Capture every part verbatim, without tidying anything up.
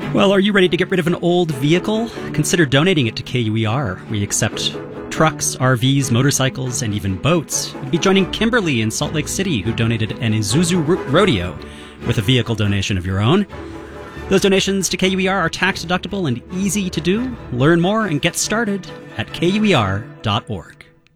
Well, are you ready to get rid of an old vehicle? Consider donating it to K U E R. We accept trucks, R Vs, motorcycles, and even boats. You'd be joining Kimberly in Salt Lake City, who donated an Isuzu Ro- Rodeo with a vehicle donation of your own. Those donations to K U E R are tax deductible and easy to do. Learn more and get started at K U E R dot org.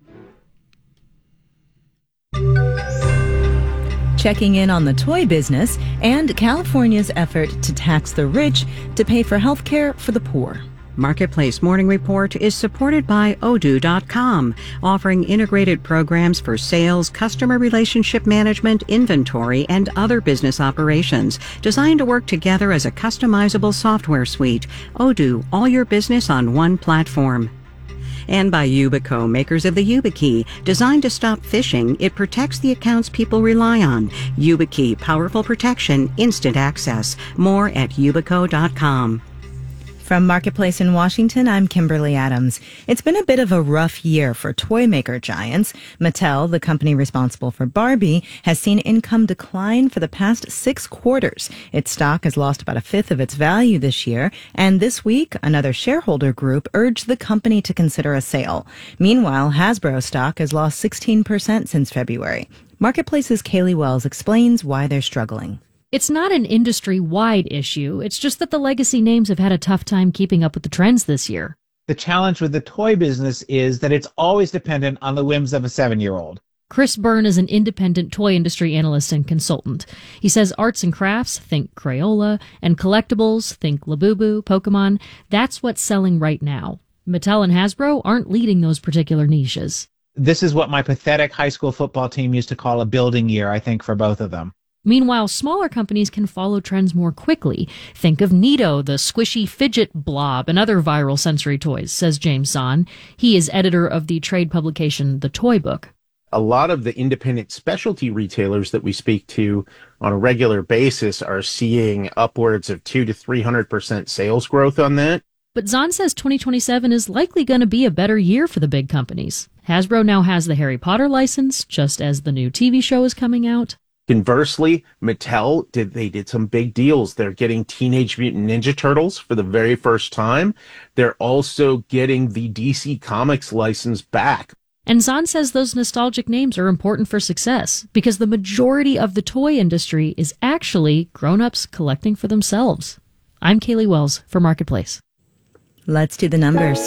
Checking in on the toy business and California's effort to tax the rich to pay for health care for the poor. Marketplace Morning Report is supported by Odoo dot com, offering integrated programs for sales, customer relationship management, inventory, and other business operations, designed to work together as a customizable software suite. Odoo, all your business on one platform. And by Yubico, makers of the YubiKey. Designed to stop phishing, it protects the accounts people rely on. YubiKey, powerful protection, instant access. More at Yubico dot com. From Marketplace in Washington, I'm Kimberly Adams. It's been a bit of a rough year for toy maker giants. Mattel, the company responsible for Barbie, has seen income decline for the past six quarters. Its stock has lost about a fifth of its value this year, and this week, another shareholder group urged the company to consider a sale. Meanwhile, Hasbro stock has lost sixteen percent since February. Marketplace's Kaylee Wells explains why they're struggling. It's not an industry-wide issue. It's just that the legacy names have had a tough time keeping up with the trends this year. The challenge with the toy business is that it's always dependent on the whims of a seven-year-old. Chris Byrne is an independent toy industry analyst and consultant. He says arts and crafts, think Crayola, and collectibles, think Labubu, Pokemon, that's what's selling right now. Mattel and Hasbro aren't leading those particular niches. This is what my pathetic high school football team used to call a building year, I think, for both of them. Meanwhile, smaller companies can follow trends more quickly. Think of Neato, the squishy fidget blob, and other viral sensory toys, says James Zahn. He is editor of the trade publication The Toy Book. A lot of the independent specialty retailers that we speak to on a regular basis are seeing upwards of two to three hundred percent sales growth on that. But Zahn says twenty twenty-seven is likely going to be a better year for the big companies. Hasbro now has the Harry Potter license, just as the new T V show is coming out. Conversely, Mattel did they did some big deals. They're getting Teenage Mutant Ninja Turtles for the very first time. They're also getting the D C Comics license back. And Zahn says those nostalgic names are important for success because the majority of the toy industry is actually grown-ups collecting for themselves. I'm Kaylee Wells for Marketplace. Let's do the numbers.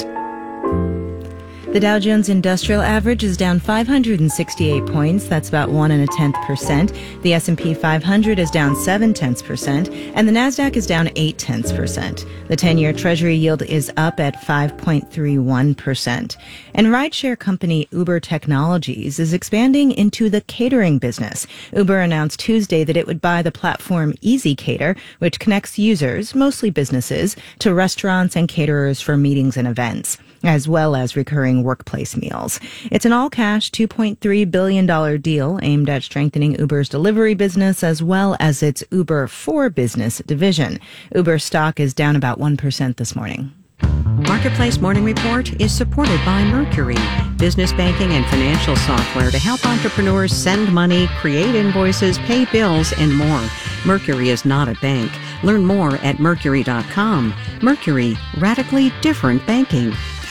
The Dow Jones Industrial Average is down five hundred sixty-eight points. That's about one and a tenth percent. The S and P five hundred is down seven tenths percent, and the Nasdaq is down eight tenths percent. The ten-year Treasury yield is up at five point three one percent. And rideshare company Uber Technologies is expanding into the catering business. Uber announced Tuesday that it would buy the platform EasyCater, which connects users, mostly businesses, to restaurants and caterers for meetings and events, as well as recurring workplace meals. It's an all-cash two point three billion dollars deal aimed at strengthening Uber's delivery business as well as its Uber for Business division. Uber stock is down about one percent this morning. Marketplace Morning Report is supported by Mercury, business banking and financial software to help entrepreneurs send money, create invoices, pay bills, and more. Mercury is not a bank. Learn more at Mercury dot com. Mercury, radically different banking.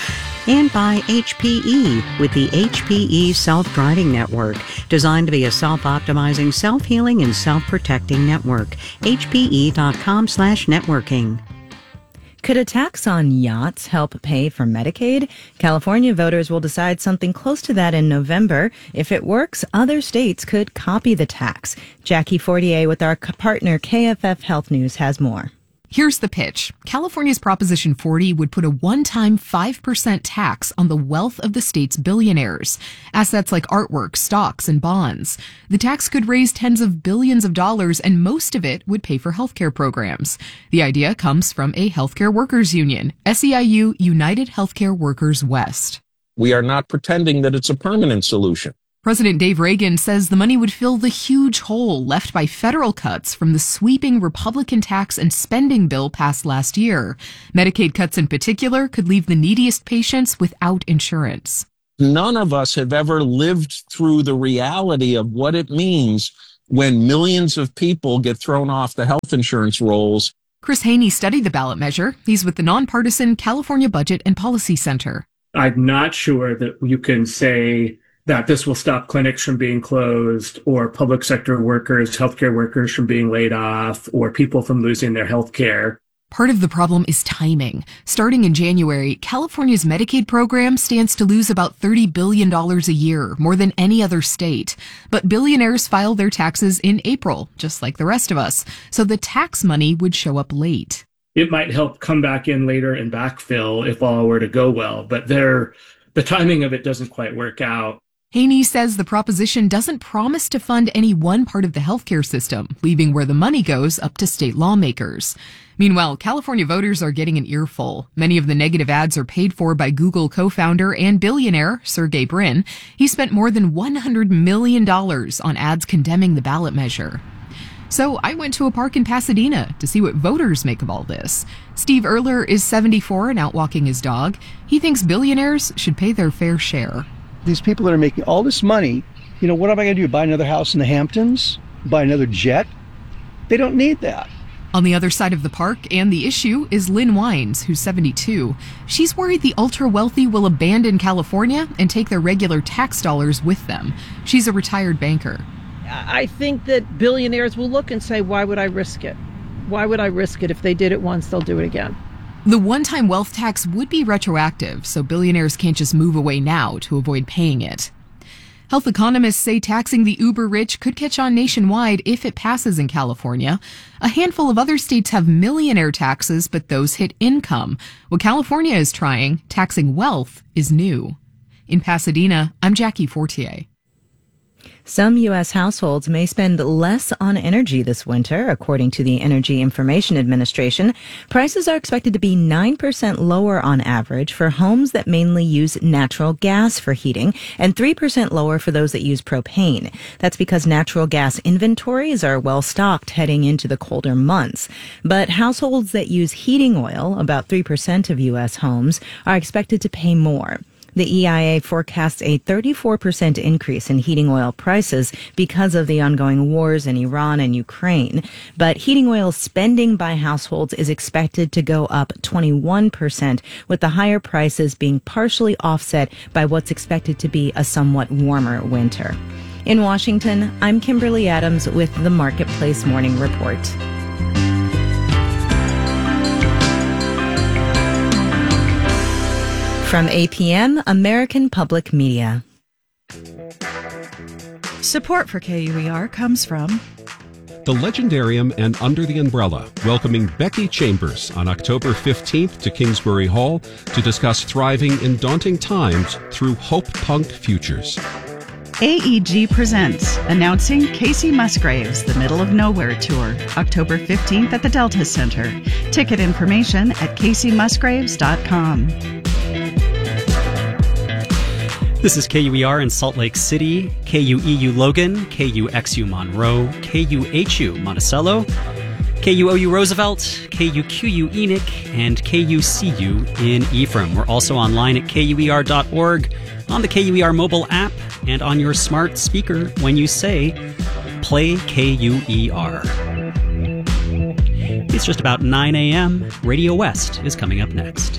And by H P E with the H P E Self-Driving Network, designed to be a self-optimizing, self-healing, and self-protecting network. H P E dot com slash networking. Could a tax on yachts help pay for Medicaid? California voters will decide something close to that in November. If it works, other states could copy the tax. Jackie Fortier with our partner K F F Health News has more. Here's the pitch. California's Proposition forty would put a one-time five percent tax on the wealth of the state's billionaires, assets like artwork, stocks, and bonds. The tax could raise tens of billions of dollars, and most of it would pay for healthcare programs. The idea comes from a healthcare workers union, S E I U United Healthcare Workers West. We are not pretending that it's a permanent solution. President Dave Reagan says the money would fill the huge hole left by federal cuts from the sweeping Republican tax and spending bill passed last year. Medicaid cuts in particular could leave the neediest patients without insurance. None of us have ever lived through the reality of what it means when millions of people get thrown off the health insurance rolls. Chris Haney studied the ballot measure. He's with the nonpartisan California Budget and Policy Center. I'm not sure that you can say that this will stop clinics from being closed or public sector workers, healthcare workers from being laid off or people from losing their health care. Part of the problem is timing. Starting in January, California's Medicaid program stands to lose about thirty billion dollars a year, more than any other state. But billionaires file their taxes in April, just like the rest of us, so the tax money would show up late. It might help come back in later and backfill if all were to go well, but there, the timing of it doesn't quite work out. Haney says the proposition doesn't promise to fund any one part of the healthcare system, leaving where the money goes up to state lawmakers. Meanwhile, California voters are getting an earful. Many of the negative ads are paid for by Google co-founder and billionaire Sergey Brin. He spent more than one hundred million dollars on ads condemning the ballot measure. So I went to a park in Pasadena to see what voters make of all this. Steve Erler is seventy-four and out walking his dog. He thinks billionaires should pay their fair share. These people that are making all this money, you know, what am I going to do? Buy another house in the Hamptons? Buy another jet? They don't need that. On the other side of the park and the issue is Lynn Wines, who's seventy-two. She's worried the ultra-wealthy will abandon California and take their regular tax dollars with them. She's a retired banker. I think that billionaires will look and say, why would I risk it? Why would I risk it? If they did it once, they'll do it again. The one-time wealth tax would be retroactive, so billionaires can't just move away now to avoid paying it. Health economists say taxing the uber-rich could catch on nationwide if it passes in California. A handful of other states have millionaire taxes, but those hit income. What California is trying, taxing wealth, is new. In Pasadena, I'm Jackie Fortier. Some U S households may spend less on energy this winter, according to the Energy Information Administration. Prices are expected to be nine percent lower on average for homes that mainly use natural gas for heating and three percent lower for those that use propane. That's because natural gas inventories are well stocked heading into the colder months. But households that use heating oil, about three percent of U S homes, are expected to pay more. The E I A forecasts a thirty-four percent increase in heating oil prices because of the ongoing wars in Iran and Ukraine. But heating oil spending by households is expected to go up twenty-one percent, with the higher prices being partially offset by what's expected to be a somewhat warmer winter. In Washington, I'm Kimberly Adams with the Marketplace Morning Report. From A P M, American Public Media. Support for K U E R comes from The Legendarium and Under the Umbrella, welcoming Becky Chambers on October fifteenth to Kingsbury Hall to discuss thriving in daunting times through Hope Punk Futures. A E G presents, announcing Casey Musgraves' The Middle of Nowhere Tour, October fifteenth at the Delta Center. Ticket information at casey musgraves dot com. This is K U E R in Salt Lake City, K U E U Logan, K U X U Monroe, K U H U Monticello, K U O U Roosevelt, K U Q U Enoch, and K U C U in Ephraim. We're also online at K U E R dot org, on the K U E R mobile app, and on your smart speaker when you say, play K U E R. It's just about nine a.m. Radio West is coming up next.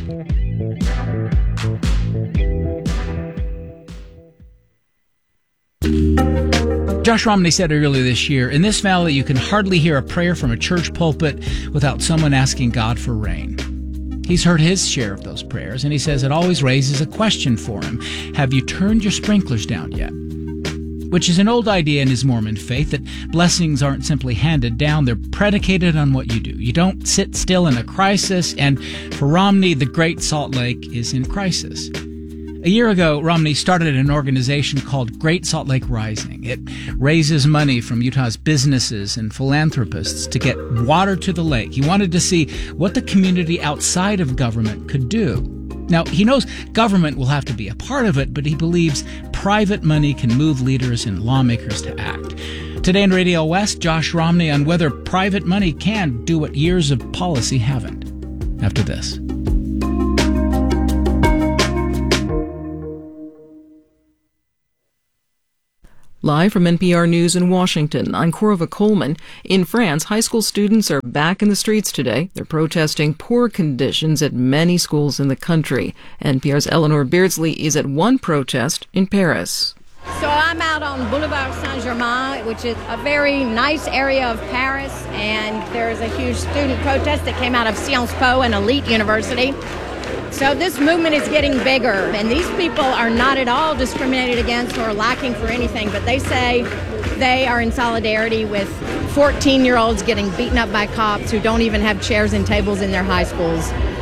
Josh Romney said earlier this year, in this valley you can hardly hear a prayer from a church pulpit without someone asking God for rain. He's heard his share of those prayers, and he says it always raises a question for him. Have you turned your sprinklers down yet? Which is an old idea in his Mormon faith, that blessings aren't simply handed down, they're predicated on what you do. You don't sit still in a crisis, and for Romney, the Great Salt Lake is in crisis. A year ago, Romney started an organization called Great Salt Lake Rising. It raises money from Utah's businesses and philanthropists to get water to the lake. He wanted to see what the community outside of government could do. Now, he knows government will have to be a part of it, but he believes private money can move leaders and lawmakers to act. Today in Radio West, Josh Romney on whether private money can do what years of policy haven't. After this. Live from N P R News in Washington, I'm Corva Coleman. In France, high school students are back in the streets today. They're protesting poor conditions at many schools in the country. N P R's Eleanor Beardsley is at one protest in Paris. So I'm out on Boulevard Saint-Germain, which is a very nice area of Paris, and there's a huge student protest that came out of Sciences Po, an elite university. So this movement is getting bigger, and these people are not at all discriminated against or lacking for anything, but they say they are in solidarity with fourteen-year-olds getting beaten up by cops who don't even have chairs and tables in their high schools.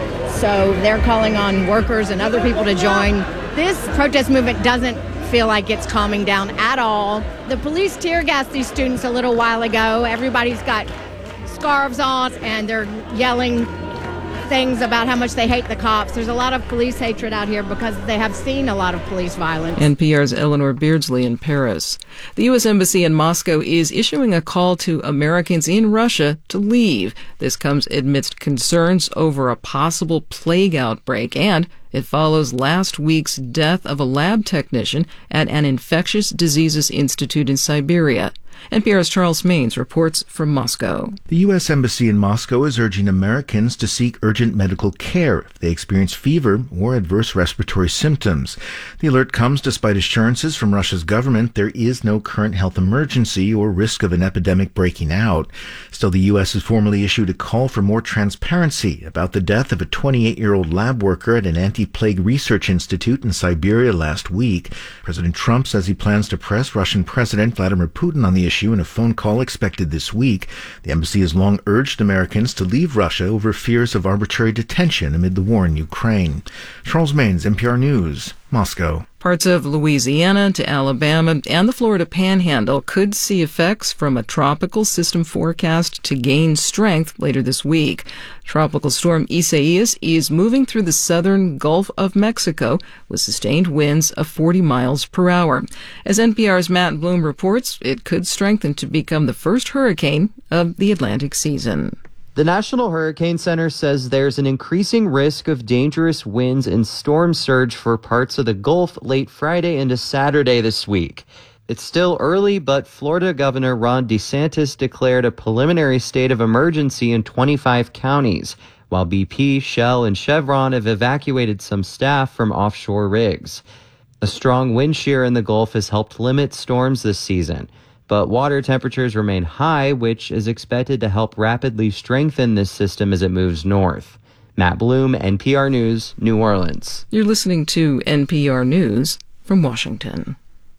So they're calling on workers and other people to join. This protest movement doesn't feel like it's calming down at all. The police tear gassed these students a little while ago. Everybody's got scarves on, and they're yelling things about how much they hate the cops. There's a lot of police hatred out here because they have seen a lot of police violence. N P R's Eleanor Beardsley in Paris. The U S Embassy in Moscow is issuing a call to Americans in Russia to leave. This comes amidst concerns over a possible plague outbreak, and it follows last week's death of a lab technician at an infectious diseases institute in Siberia. N P R's Charles Maines reports from Moscow. The U S Embassy in Moscow is urging Americans to seek urgent medical care if they experience fever or adverse respiratory symptoms. The alert comes despite assurances from Russia's government there is no current health emergency or risk of an epidemic breaking out. Still, the U S has formally issued a call for more transparency about the death of a twenty-eight-year-old lab worker at an anti-plague research institute in Siberia last week. President Trump says he plans to press Russian President Vladimir Putin on the issue in a phone call expected this week. The embassy has long urged Americans to leave Russia over fears of arbitrary detention amid the war in Ukraine. Charles Maines, N P R News, Moscow. Parts of Louisiana to Alabama and the Florida Panhandle could see effects from a tropical system forecast to gain strength later this week. Tropical storm Isaias is moving through the southern Gulf of Mexico with sustained winds of forty miles per hour. As N P R's Matt Bloom reports, it could strengthen to become the first hurricane of the Atlantic season. The National Hurricane Center says there's an increasing risk of dangerous winds and storm surge for parts of the Gulf late Friday into Saturday this week. It's still early, but Florida Governor Ron DeSantis declared a preliminary state of emergency in twenty-five counties, while B P, Shell, and Chevron have evacuated some staff from offshore rigs. A strong wind shear in the Gulf has helped limit storms this season, but water temperatures remain high, which is expected to help rapidly strengthen this system as it moves north. Matt Bloom, N P R News, New Orleans. You're listening to N P R News from Washington.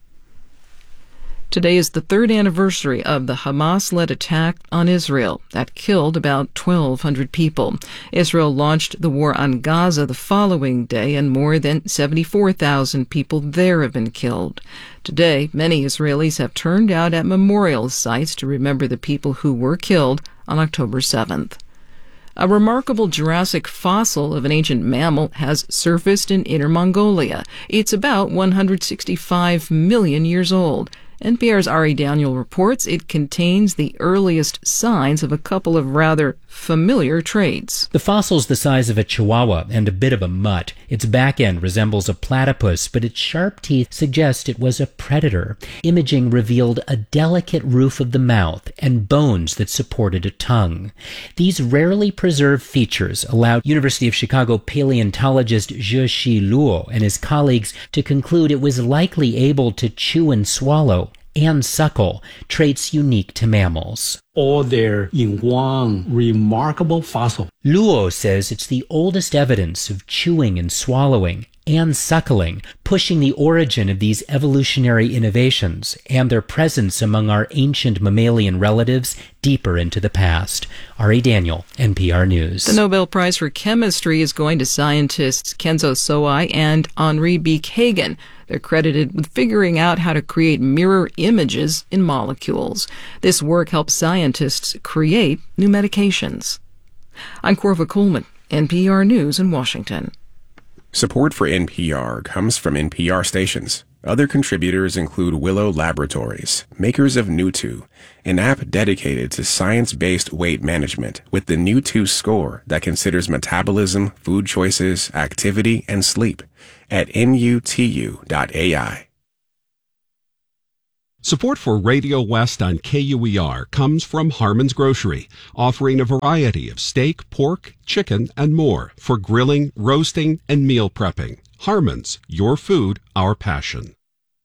Today is the third anniversary of the Hamas-led attack on Israel that killed about twelve hundred people. Israel launched the war on Gaza the following day, and more than seventy-four thousand people there have been killed. Today, many Israelis have turned out at memorial sites to remember the people who were killed on October seventh. A remarkable Jurassic fossil of an ancient mammal has surfaced in Inner Mongolia. It's about one hundred sixty-five million years old. N P R's Ari Daniel reports it contains the earliest signs of a couple of rather familiar traits. The fossil's the size of a chihuahua and a bit of a mutt. Its back end resembles a platypus, but its sharp teeth suggest it was a predator. Imaging revealed a delicate roof of the mouth and bones that supported a tongue. These rarely preserved features allowed University of Chicago paleontologist Zhexi Luo and his colleagues to conclude it was likely able to chew and swallow and suckle, traits unique to mammals. All there in one remarkable fossil. Luo says it's the oldest evidence of chewing and swallowing and suckling, pushing the origin of these evolutionary innovations and their presence among our ancient mammalian relatives deeper into the past. Ari Daniel, N P R News. The Nobel Prize for Chemistry is going to scientists Kenzo Sowai and Henri B. Kagan. They're credited with figuring out how to create mirror images in molecules. This work helps scientists create new medications. I'm Corva Coleman, N P R News in Washington. Support for N P R comes from N P R stations. Other contributors include Willow Laboratories, makers of Nutu, an app dedicated to science-based weight management with the Nutu score that considers metabolism, food choices, activity, and sleep at N U T U dot A I. Support for Radio West on K U E R comes from Harmon's Grocery, offering a variety of steak, pork, chicken, and more for grilling, roasting, and meal prepping. Harmon's, your food, our passion.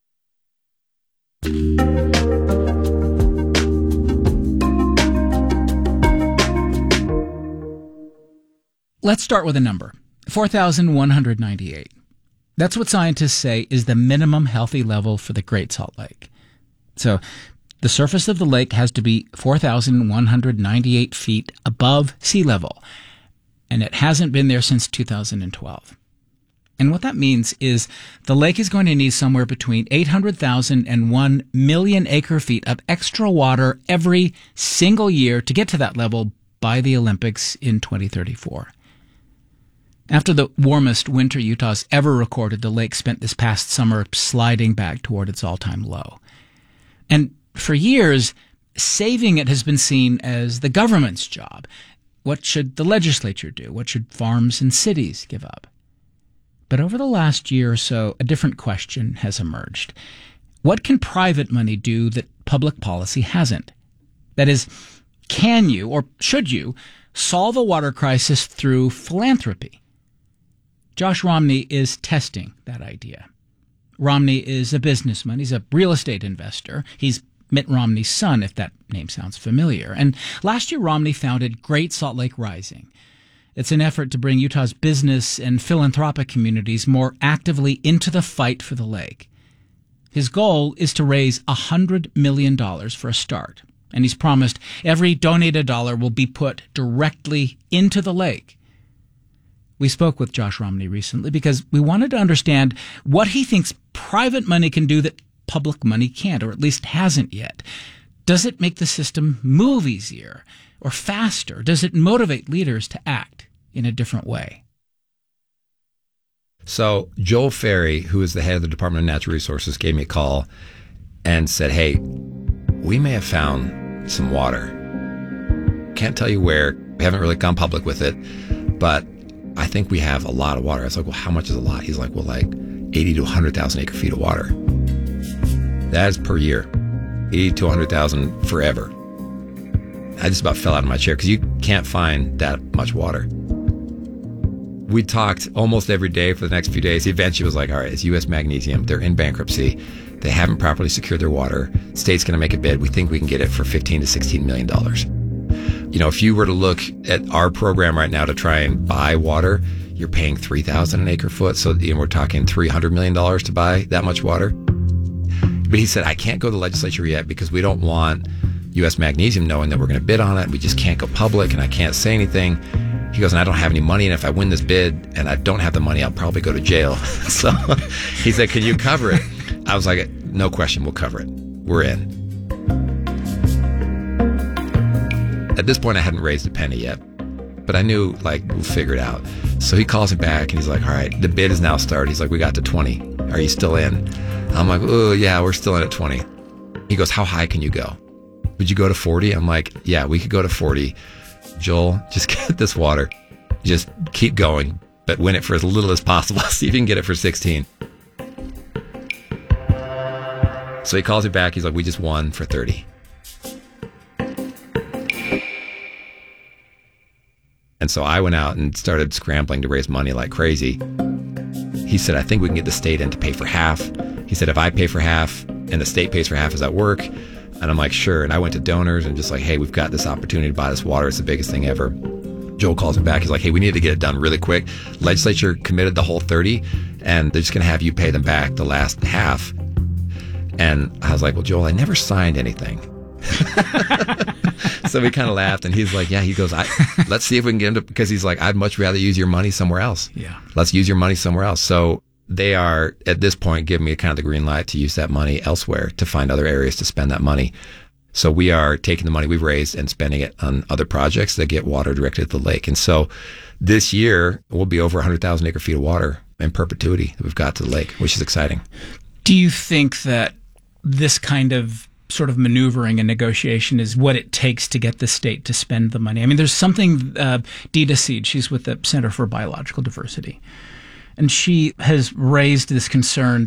Let's start with a number, four thousand one hundred ninety-eight. That's what scientists say is the minimum healthy level for the Great Salt Lake. So the surface of the lake has to be four thousand one hundred ninety-eight feet above sea level, and it hasn't been there since two thousand twelve. And what that means is the lake is going to need somewhere between eight hundred thousand and one million acre feet of extra water every single year to get to that level by the Olympics in twenty thirty-four. After the warmest winter Utah's ever recorded, the lake spent this past summer sliding back toward its all-time low. And for years, saving it has been seen as the government's job. What should the legislature do? What should farms and cities give up? But over the last year or so, a different question has emerged. What can private money do that public policy hasn't? That is, can you, or should you, solve a water crisis through philanthropy? Josh Romney is testing that idea. Romney is a businessman. He's a real estate investor. He's Mitt Romney's son, if that name sounds familiar. And last year, Romney founded Great Salt Lake Rising. It's an effort to bring Utah's business and philanthropic communities more actively into the fight for the lake. His goal is to raise one hundred million dollars for a start. And he's promised every donated dollar will be put directly into the lake. We spoke with Josh Romney recently because we wanted to understand what he thinks private money can do that public money can't, or at least hasn't yet. Does it make the system move easier or faster? Does it motivate leaders to act in a different way? So Joel Ferry, who is the head of the Department of Natural Resources, gave me a call and said, hey, we may have found some water. Can't tell you where. We haven't really gone public with it, but I think we have a lot of water. I was like, well, how much is a lot? He's like, well, like eighty to one hundred thousand acre feet of water. That is per year. eighty to one hundred thousand forever. I just about fell out of my chair because you can't find that much water. We talked almost every day for the next few days. He eventually was like, all right, it's U S Magnesium. They're in bankruptcy. They haven't properly secured their water. State's going to make a bid. We think we can get it for fifteen to sixteen million dollars. You know, if you were to look at our program right now to try and buy water, you're paying three thousand dollars an acre foot. So you know, we're talking three hundred million dollars to buy that much water. But he said, I can't go to the legislature yet because we don't want U S Magnesium knowing that we're going to bid on it. We just can't go public and I can't say anything. He goes, and I don't have any money. And if I win this bid and I don't have the money, I'll probably go to jail. So he said, can you cover it? I was like, no question, we'll cover it. We're in. At this point, I hadn't raised a penny yet, but I knew, like, we'll figure it out. So he calls me back, and he's like, all right, the bid is now started. He's like, we got to twenty. Are you still in? I'm like, oh, yeah, we're still in at twenty. He goes, how high can you go? Would you go to forty? I'm like, yeah, we could go to forty. Joel, just get this water. Just keep going, but win it for as little as possible. See if you can get it for sixteen. So he calls me back. He's like, we just won for thirty. And so I went out and started scrambling to raise money like crazy. He said, I think we can get the state in to pay for half. He said, if I pay for half and the state pays for half, does that work? And I'm like, sure. And I went to donors and just like, hey, we've got this opportunity to buy this water. It's the biggest thing ever. Joel calls me back. He's like, hey, we need to get it done really quick. Legislature committed the whole thirty, and they're just going to have you pay them back the last half. And I was like, well, Joel, I never signed anything. So we kind of laughed, and he's like, yeah, he goes, I, let's see if we can get into, because he's like, I'd much rather use your money somewhere else. Yeah. Let's use your money somewhere else. So they are, at this point, giving me kind of the green light to use that money elsewhere, to find other areas to spend that money. So we are taking the money we've raised and spending it on other projects that get water directly to the lake. And so this year, we'll be over one hundred thousand acre feet of water in perpetuity that we've got to the lake, which is exciting. Do you think that this kind of sort of maneuvering and negotiation is what it takes to get the state to spend the money? I mean, there's something, uh, Dita Seed, she's with the Center for Biological Diversity, and she has raised this concern that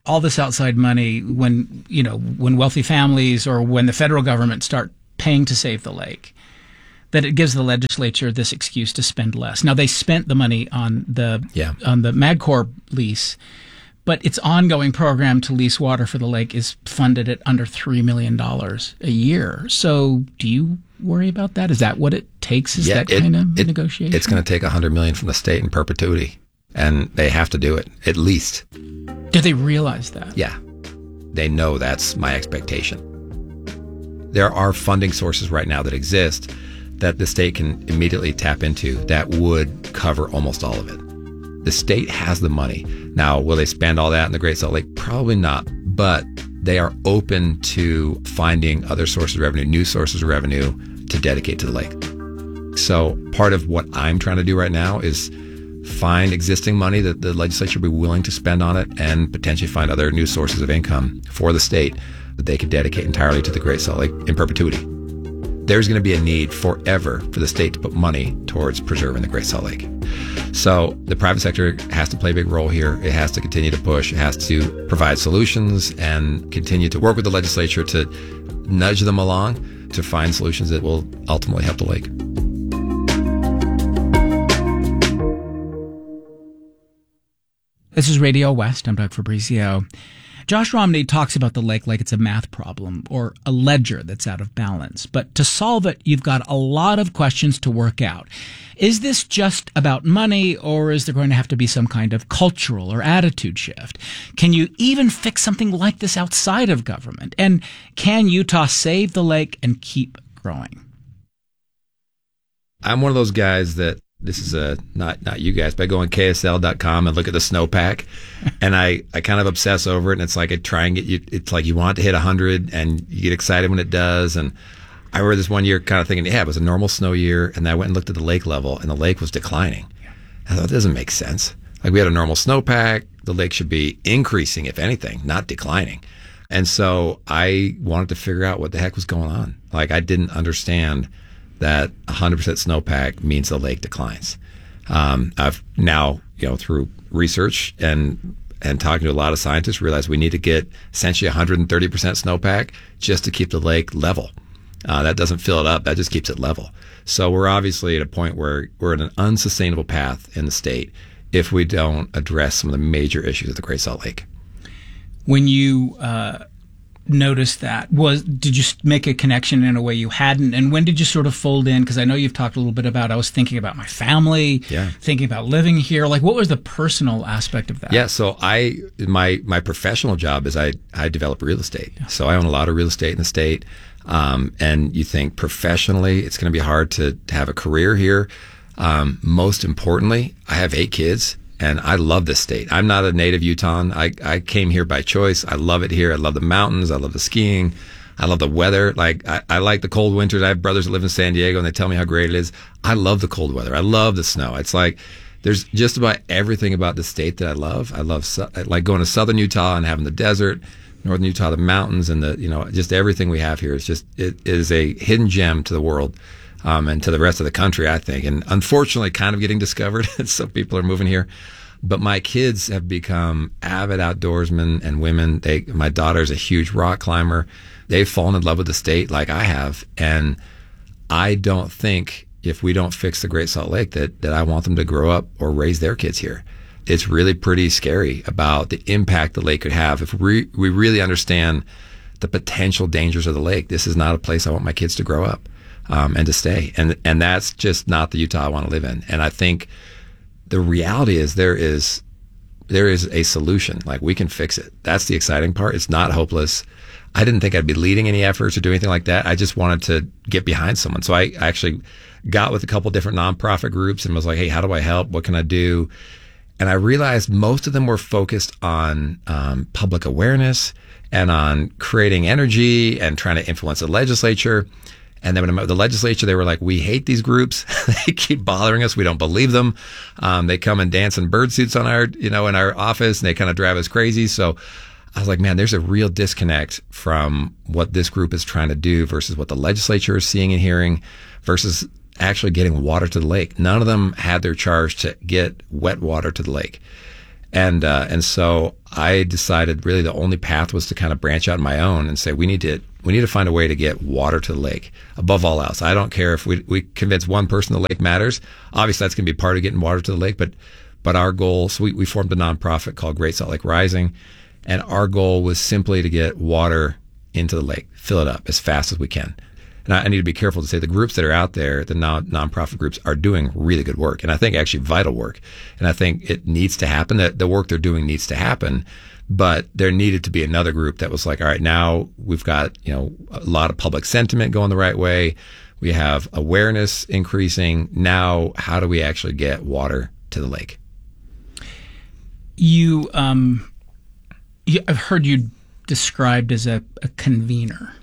all this outside money when, you know, when wealthy families or when the federal government start paying to save the lake, that it gives the legislature this excuse to spend less. Now, they spent the money on the yeah. on the MagCorp lease, but its ongoing program to lease water for the lake is funded at under three million dollars a year. So do you worry about that? Is that what it takes? Is yeah, that it, kind of it, negotiation? It's going to take one hundred million dollars from the state in perpetuity, and they have to do it, at least. Do they realize that? Yeah. They know that's my expectation. There are funding sources right now that exist that the state can immediately tap into that would cover almost all of it. The state has the money. Now, will they spend all that in the Great Salt Lake? Probably not, but they are open to finding other sources of revenue, new sources of revenue to dedicate to the lake. So part of what I'm trying to do right now is find existing money that the legislature will be willing to spend on it and potentially find other new sources of income for the state that they could dedicate entirely to the Great Salt Lake in perpetuity. There's going to be a need forever for the state to put money towards preserving the Great Salt Lake. So the private sector has to play a big role here. It has to continue to push. It has to provide solutions and continue to work with the legislature to nudge them along to find solutions that will ultimately help the lake. This is Radio West. I'm Doug Fabrizio. Josh Romney talks about the lake like it's a math problem or a ledger that's out of balance. But to solve it, you've got a lot of questions to work out. Is this just about money, or is there going to have to be some kind of cultural or attitude shift? Can you even fix something like this outside of government? And can Utah save the lake and keep growing? I'm one of those guys that, this is a not not you guys, but I go on K S L dot com and look at the snowpack, and I, I kind of obsess over it. And it's like I try and get you. It's like you want it to hit one hundred, and you get excited when it does. And I remember this one year, kind of thinking, yeah, it was a normal snow year, and I went and looked at the lake level, and the lake was declining. I thought, that doesn't make sense. Like, we had a normal snowpack, the lake should be increasing, if anything, not declining. And so I wanted to figure out what the heck was going on. Like, I didn't understand that one hundred percent snowpack means the lake declines. Um, I've now, you know, through research and and talking to a lot of scientists, realized we need to get essentially one hundred thirty percent snowpack just to keep the lake level. Uh, that doesn't fill it up. That just keeps it level. So we're obviously at a point where we're in an unsustainable path in the state if we don't address some of the major issues of the Great Salt Lake. When you uh noticed that, was did you make a connection in a way you hadn't, and when did you sort of fold in? Because I know you've talked a little bit about, I was thinking about my family, yeah. thinking about living here. Like, what was the personal aspect of that? Yeah, so I my my professional job is I I develop real estate. Yeah. So I own a lot of real estate in the state, um, and you think professionally it's going to be hard to, to have a career here. Um, most importantly, I have eight kids. And I love this state. I'm not a native Utahn. I, I came here by choice. I love it here. I love the mountains. I love the skiing. I love the weather. Like, I, I like the cold winters. I have brothers that live in San Diego, and they tell me how great it is. I love the cold weather. I love the snow. It's like there's just about everything about the state that I love. I love like going to southern Utah and having the desert, northern Utah, the mountains, and the, you know, just everything we have here is just, it is a hidden gem to the world. Um, and to the rest of the country, I think. And unfortunately, kind of getting discovered. So people are moving here. But my kids have become avid outdoorsmen and women. They, my daughter's a huge rock climber. They've fallen in love with the state like I have. And I don't think if we don't fix the Great Salt Lake that, that I want them to grow up or raise their kids here. It's really pretty scary about the impact the lake could have. If we, we really understand the potential dangers of the lake, this is not a place I want my kids to grow up. Um, and to stay. And and that's just not the Utah I want to live in. And I think the reality is there is there is a solution. Like, we can fix it. That's the exciting part. It's not hopeless. I didn't think I'd be leading any efforts or do anything like that. I just wanted to get behind someone. So I actually got with a couple different nonprofit groups and was like, hey, how do I help? What can I do? And I realized most of them were focused on um, public awareness and on creating energy and trying to influence the legislature. And then when I met with the legislature, they were like, we hate these groups. They keep bothering us. We don't believe them. Um, they come and dance in bird suits on our, you know, in our office, and they kind of drive us crazy. So I was like, man, there's a real disconnect from what this group is trying to do versus what the legislature is seeing and hearing versus actually getting water to the lake. None of them had their charge to get wet water to the lake. And uh, and so I decided really the only path was to kind of branch out on my own and say we need to we need to find a way to get water to the lake above all else. I don't care if we we convince one person the lake matters. Obviously, that's going to be part of getting water to the lake, but but our goal. So we, we formed a nonprofit called Great Salt Lake Rising, and our goal was simply to get water into the lake, fill it up as fast as we can. And I, I need to be careful to say the groups that are out there, the non nonprofit groups, are doing really good work, and I think actually vital work. And I think it needs to happen. That the work they're doing needs to happen. But there needed to be another group that was like, all right, now we've got you know a lot of public sentiment going the right way. We have awareness increasing. Now, how do we actually get water to the lake? You, um, you I've heard you described as a, a convener.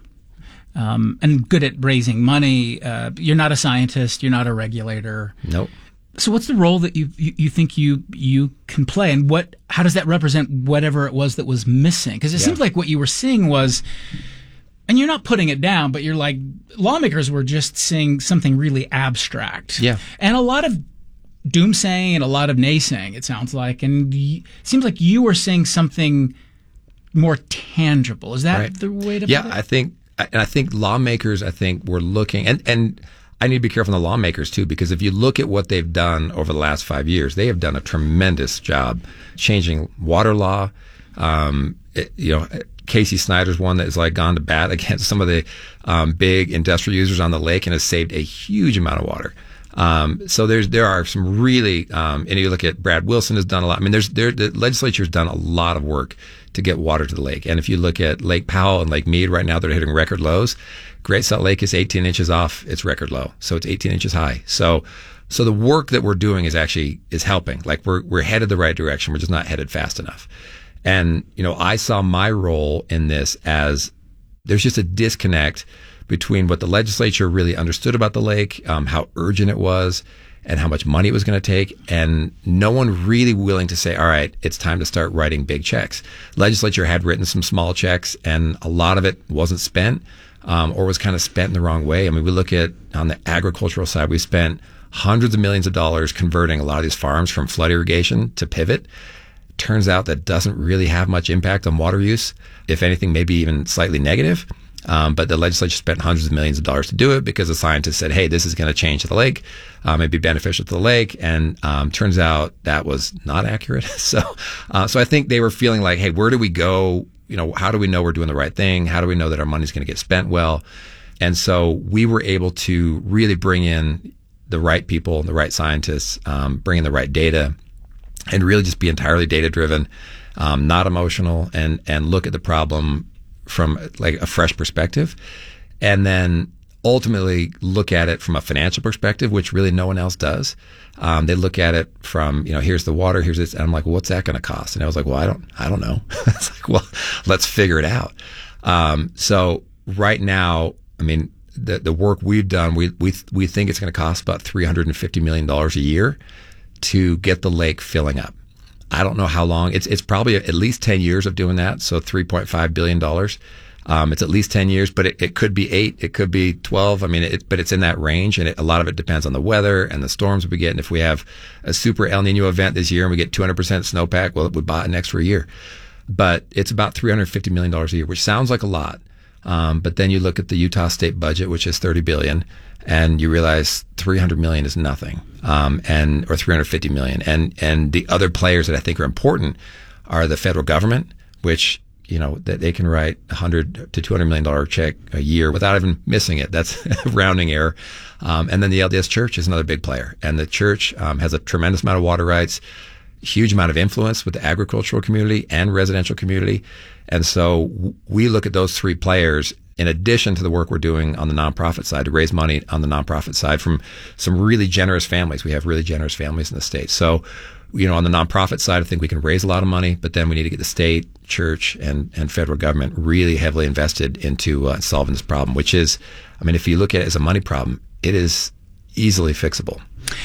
Um, and good at raising money. Uh, you're not a scientist. You're not a regulator. Nope. So what's the role that you, you, you think you you can play, and what how does that represent whatever it was that was missing? Because it Yeah. seems like what you were seeing was, and you're not putting it down, but you're like, lawmakers were just seeing something really abstract. Yeah. And a lot of doomsaying and a lot of naysaying, it sounds like. And y- it seems like you were seeing something more tangible. Is that Right. the way to Yeah, put it? I think, and I think lawmakers, I think were looking, and, and I need to be careful on the lawmakers too, because if you look at what they've done over the last five years, they have done a tremendous job changing water law. Um, it, you know, Casey Snyder's one that has like gone to bat against some of the um, big industrial users on the lake and has saved a huge amount of water. Um, so there's there are some really, um, and you look at Brad Wilson has done a lot. I mean, there's there the legislature's done a lot of work to get water to the lake. And if you look at Lake Powell and Lake Mead right now, they're hitting record lows. Great Salt Lake is eighteen inches off its record low, so it's eighteen inches high. So, so the work that we're doing is actually is helping. Like we're we're headed the right direction. We're just not headed fast enough. And you know, I saw my role in this as there's just a disconnect between what the legislature really understood about the lake, um, how urgent it was, and how much money it was going to take, and no one really willing to say, all right, it's time to start writing big checks. Legislature had written some small checks, and a lot of it wasn't spent, um, or was kind of spent in the wrong way. I mean, we look at, on the agricultural side, we spent hundreds of millions of dollars converting a lot of these farms from flood irrigation to pivot. Turns out that doesn't really have much impact on water use. If anything, maybe even slightly negative. Um, but the legislature spent hundreds of millions of dollars to do it because the scientists said, hey, this is going to change the lake. Um, it'd be beneficial to the lake. And um, turns out that was not accurate. so uh, so I think they were feeling like, hey, where do we go? You know, how do we know we're doing the right thing? How do we know that our money's going to get spent well? And so we were able to really bring in the right people, the right scientists, um, bring in the right data, and really just be entirely data-driven, um, not emotional, and and look at the problem from like a fresh perspective, and then ultimately look at it from a financial perspective, which really no one else does. Um, they look at it from, you know, here's the water, here's this, and I'm like, well, what's that going to cost? And I was like, well, I don't, I don't know. It's like, well, let's figure it out. Um, so right now, I mean, the the work we've done, we we we think it's going to cost about three hundred fifty million dollars a year to get the lake filling up. I don't know how long. It's it's probably at least ten years of doing that. So three point five billion dollars. Um, it's at least ten years, but it, it could be eight. It could be twelve. I mean, it, but it's in that range. And it, a lot of it depends on the weather and the storms we get. And if we have a super El Nino event this year and we get two hundred percent snowpack, well, it would buy an extra year. But it's about three hundred fifty million dollars a year, which sounds like a lot. Um, but then you look at the Utah state budget, which is thirty billion dollars, and you realize three hundred million dollars is nothing, um, and or three hundred fifty million dollars. And and the other players that I think are important are the federal government, which, you know, that they can write a hundred to two hundred million dollar check a year without even missing it. That's a rounding error. Um, and then the L D S Church is another big player, and the church um, has a tremendous amount of water rights, huge amount of influence with the agricultural community and residential community. And so we look at those three players in addition to the work we're doing on the nonprofit side to raise money on the nonprofit side from some really generous families. We have really generous families in the state. So, you know, on the nonprofit side, I think we can raise a lot of money, but then we need to get the state, church, and, and federal government really heavily invested into uh, solving this problem, which is, I mean, if you look at it as a money problem, it is easily fixable.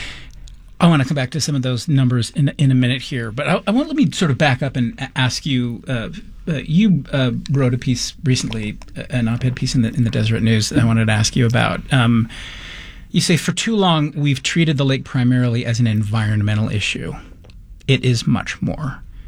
I want to come back to some of those numbers in in a minute here, but I, I want let me sort of back up and ask you. Uh, uh, you uh, wrote a piece recently, an op-ed piece in the in the Deseret News that I wanted to ask you about. Um, you say for too long we've treated the lake primarily as an environmental issue. It is much more.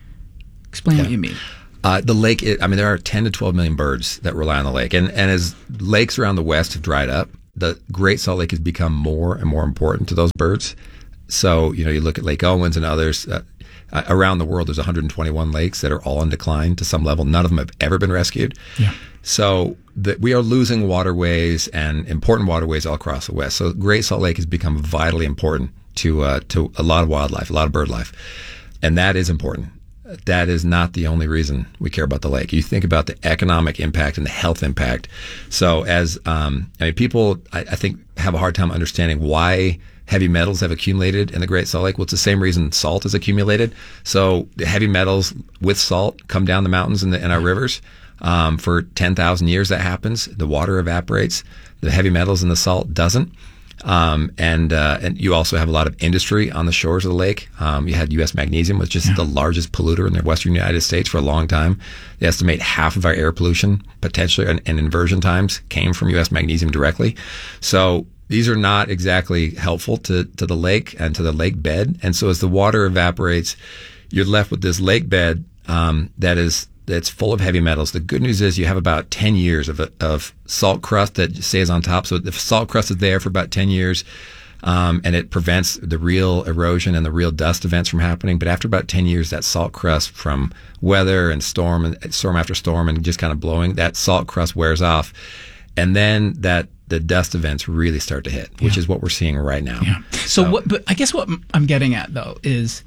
Explain Yeah. what you mean. Uh, the lake, I mean, there are ten to twelve million birds that rely on the lake. And, and as lakes around the West have dried up, the Great Salt Lake has become more and more important to those birds. So, you know, you look at Lake Owens and others, uh, uh, around the world, there's one hundred twenty-one lakes that are all in decline to some level. None of them have ever been rescued. Yeah. So that we are losing waterways and important waterways all across the West. So Great Salt Lake has become vitally important to, uh, to a lot of wildlife, a lot of bird life. And that is important. That is not the only reason we care about the lake. You think about the economic impact and the health impact. So as, um, I mean, people, I, I think, have a hard time understanding why heavy metals have accumulated in the Great Salt Lake. Well, it's the same reason salt has accumulated. So the heavy metals with salt come down the mountains in, the, in our rivers. Um, for ten thousand years that happens. The water evaporates. The heavy metals in the salt doesn't. Um, and, uh, and you also have a lot of industry on the shores of the lake. Um, you had U S Magnesium, which is yeah. the largest polluter in the western United States for a long time. They estimate half of our air pollution, potentially, and, and inversion times came from U S Magnesium directly. So these are not exactly helpful to, to the lake and to the lake bed. And so as the water evaporates, you're left with this lake bed, um, that is, that's full of heavy metals. The good news is you have about ten years of, of salt crust that stays on top. So the salt crust is there for about ten years, um, and it prevents the real erosion and the real dust events from happening. But after about ten years, that salt crust from weather and storm and storm after storm and just kind of blowing, that salt crust wears off. And then that the dust events really start to hit, which yeah. is what we're seeing right now. Yeah. So, so what, but I guess what I'm getting at, though, is,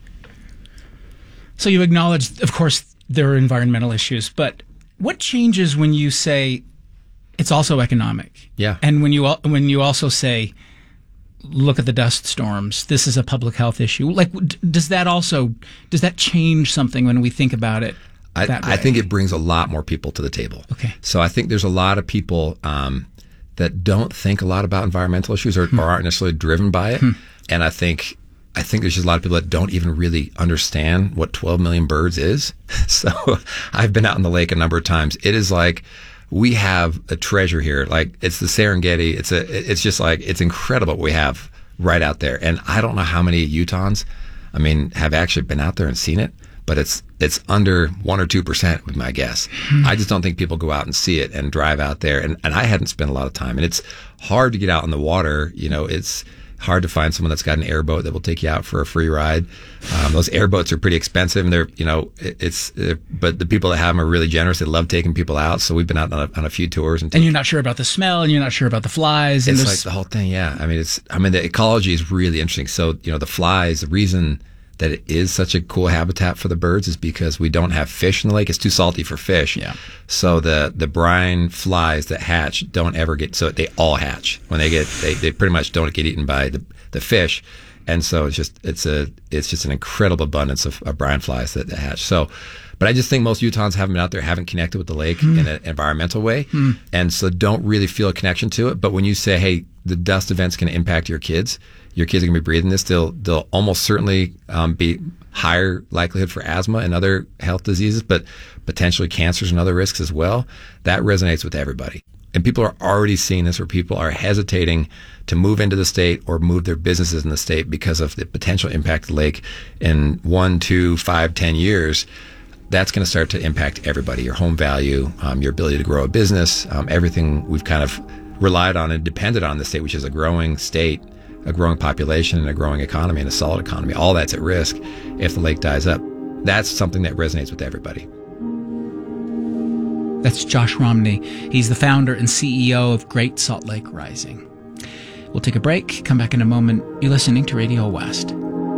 so you acknowledge, of course, there are environmental issues, but what changes when you say it's also economic? Yeah. And when you when you also say, look at the dust storms, this is a public health issue. Like, does that also does that change something when we think about it? I, that way? I think it brings a lot more people to the table. Okay. So I think there's a lot of people um, that don't think a lot about environmental issues or, hmm. or aren't necessarily driven by it, hmm. and I think. I think there's just a lot of people that don't even really understand what twelve million birds is. So I've been out in the lake a number of times. It is like we have a treasure here. Like it's the Serengeti. It's a, it's just like, it's incredible what we have right out there. And I don't know how many Utahns, I mean, have actually been out there and seen it, but it's, it's under one or two percent with my guess. Hmm. I just don't think people go out and see it and drive out there. And, and I hadn't spent a lot of time, and it's hard to get out in the water. You know, it's, hard to find someone that's got an airboat that will take you out for a free ride. Um, those airboats are pretty expensive, and they're, you know, it, it's, it, but the people that have them are really generous. They love taking people out. So we've been out on a, on a few tours. And, and you're not sure about the smell, and you're not sure about the flies. And it's like the whole thing. Yeah. I mean, it's, I mean, the ecology is really interesting. So, you know, the flies, the reason that it is such a cool habitat for the birds is because we don't have fish in the lake. It's too salty for fish. Yeah. So the, the brine flies that hatch don't ever get, so they all hatch. When they get, they, they pretty much don't get eaten by the, the fish. And so it's just, it's a, it's just an incredible abundance of, of brine flies that, that hatch. So, but I just think most Utahns haven't been out there, haven't connected with the lake mm. in an environmental way. Mm. And so don't really feel a connection to it. But when you say, hey, the dust event's going to impact your kids, your kids are going to be breathing this, they'll, they'll almost certainly um, be higher likelihood for asthma and other health diseases, but potentially cancers and other risks as well. That resonates with everybody. And people are already seeing this, where people are hesitating to move into the state or move their businesses in the state because of the potential impact of the lake in one, two, five, ten years. That's going to start to impact everybody, your home value, um, your ability to grow a business, um, everything we've kind of relied on and depended on in the state, which is a growing state, a growing population, and a growing economy, and a solid economy. All that's at risk if the lake dies up. That's something that resonates with everybody. That's Josh Romney. He's the founder and C E O of Great Salt Lake Rising. We'll take a break, come back in a moment. You're listening to Radio West.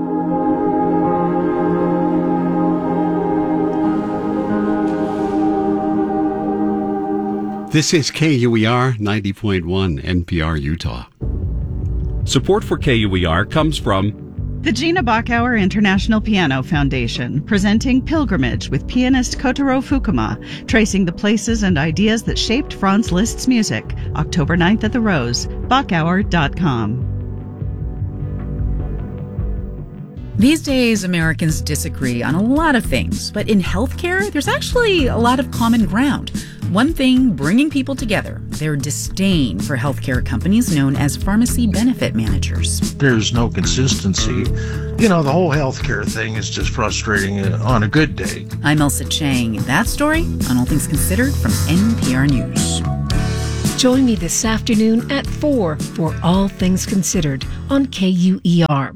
This is K U E R ninety point one N P R Utah. Support for K U E R comes from the Gina Bachauer International Piano Foundation, presenting Pilgrimage with pianist Kotaro Fukuma, tracing the places and ideas that shaped Franz Liszt's music. October ninth at the Rose, Bachauer dot com. These days, Americans disagree on a lot of things, but in healthcare, there's actually a lot of common ground. One thing bringing people together, their disdain for healthcare companies known as pharmacy benefit managers. There's no consistency. You know, the whole healthcare thing is just frustrating on a good day. I'm Elsa Chang. That story on All Things Considered from N P R News. Join me this afternoon at four for All Things Considered on K U E R.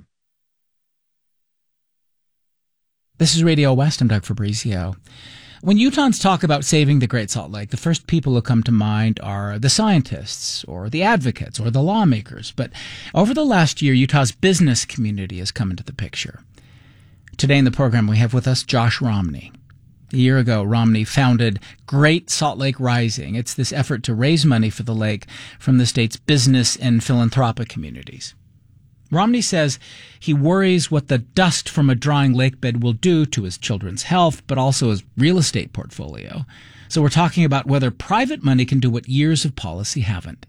This is Radio West. I'm Doug Fabrizio. When Utahns talk about saving the Great Salt Lake, the first people who come to mind are the scientists or the advocates or the lawmakers. But over the last year, Utah's business community has come into the picture. Today in the program, we have with us Josh Romney. A year ago, Romney founded Great Salt Lake Rising. It's this effort to raise money for the lake from the state's business and philanthropic communities. Romney says he worries what the dust from a drying lake bed will do to his children's health, but also his real estate portfolio. So we're talking about whether private money can do what years of policy haven't.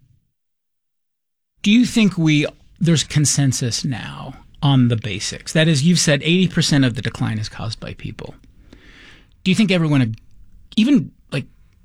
Do you think we there's consensus now on the basics? That is, you've said eighty percent of the decline is caused by people. Do you think everyone, even like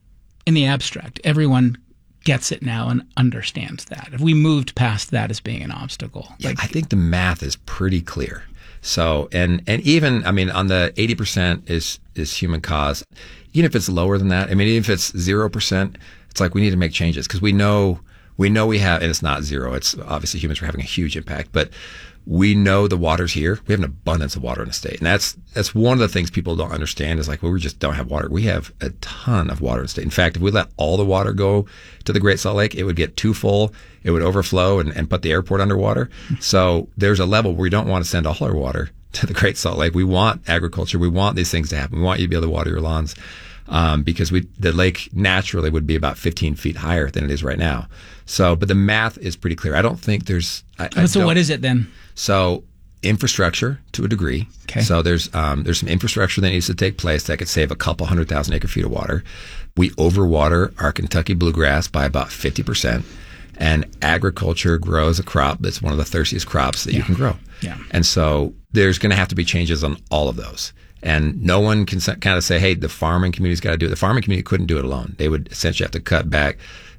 in the abstract, everyone gets it now and understands that? If we moved past that as being an obstacle? Yeah, like, I think the math is pretty clear. So, and and even, I mean, on the eighty percent is, is human cause. Even if it's lower than that, I mean, even if it's zero percent, it's like we need to make changes because we know, we know we have, and it's not zero. It's obviously humans are having a huge impact, but we know the water's here. We have an abundance of water in the state. And that's that's one of the things people don't understand is like, well, we just don't have water. We have a ton of water in the state. In fact, if we let all the water go to the Great Salt Lake, it would get too full. It would overflow and, and put the airport underwater. So there's a level where we don't want to send all our water to the Great Salt Lake. We want agriculture. We want these things to happen. We want you to be able to water your lawns um, because we the lake naturally would be about fifteen feet higher than it is right now. So, but the math is pretty clear. I don't think there's... I, I so what is it then? So infrastructure to a degree. Okay. So there's um, there's some infrastructure that needs to take place that could save a couple hundred thousand acre feet of water. We overwater our Kentucky bluegrass by about fifty percent. And agriculture grows a crop that's one of the thirstiest crops that yeah. you can grow. Yeah. And so there's going to have to be changes on all of those. And no one can kind of say, hey, the farming community's got to do it. The farming community couldn't do it alone. They would essentially have to cut back